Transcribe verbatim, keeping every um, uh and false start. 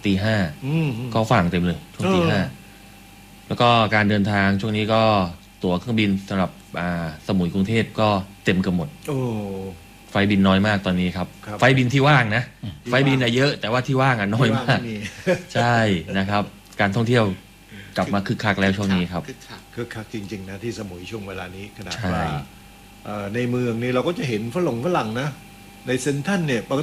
ตีห้าอืมก็ฝรั่งเต็มเลยช่วงตีห้าแล้วก็การเดินทางช่วงนี้ก็ตั๋วเครื่องบินสำหรับอ่าสมุยกรุงเทพก็เต็มกันหมดโอ้ไฟบินน้อยมากตอนนี้ครับครับไฟบินที่ว่างนะที่ไฟบินอะเยอะ แต่ว่าที่ว่างอะน้อยมากที่ว่งไมีใช่นะครับ การท่องเที่ยวกลับมาคึกคักแล้วช่วงนี้ครับคึกคักคือคักจริงๆนะที่สมุยช่วงเวลานี้ขนาดใช่ว่าเอ่อในเมืองนี่เราก็จะเห็นฝรั่งฝรั่งนะในเซ็นทรัลเนี่ย